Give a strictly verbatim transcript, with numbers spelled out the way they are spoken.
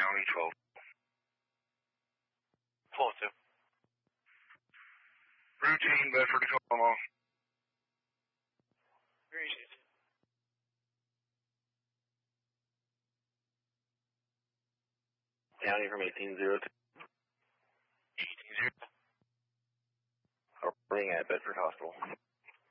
County, twelve. four two. Routine, Bedford to Tacoma. Appreciate it. County from eighteen zero two. eighteen zero. Reporting at Bedford Hospital.